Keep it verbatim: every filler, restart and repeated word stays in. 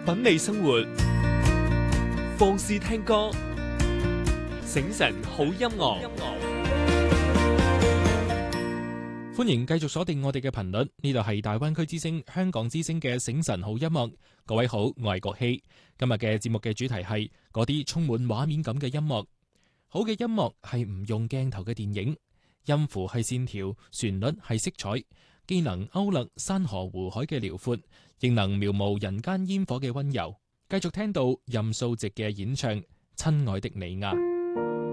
品味生活，放肆聽歌，醒神好音樂。 歡迎繼續鎖定我哋嘅頻率，呢度係大灣區之聲、香港之聲嘅醒神好音樂。各位好，我係國希。今日嘅節目嘅主題係嗰啲充滿畫面感嘅音樂。好嘅音樂係唔用鏡頭嘅電影，音符係線條，旋律係色彩，既能勾勒山河湖海嘅遼闊，亦能描摹人間煙火嘅溫柔。繼續聽到任素汐嘅演唱《親愛的你呀》。